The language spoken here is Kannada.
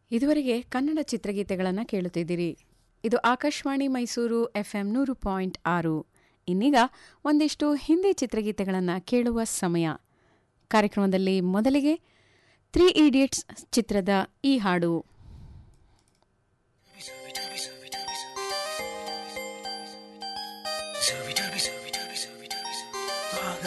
ಇದುವರೆಗೆ ಕನ್ನಡ ಚಿತ್ರಗೀತೆಗಳನ್ನು ಕೇಳುತ್ತಿದ್ದೀರಿ. ಇದು ಆಕಾಶವಾಣಿ ಮೈಸೂರು FM 100.6. ಇನ್ನೀಗ ಒಂದಿಷ್ಟು ಹಿಂದಿ ಚಿತ್ರಗೀತೆಗಳನ್ನು ಕೇಳುವ ಸಮಯ. ಕಾರ್ಯಕ್ರಮದಲ್ಲಿ ಮೊದಲಿಗೆ 3 ಇಡಿಯಟ್ಸ್ ಚಿತ್ರದ ಈ ಹಾಡು. So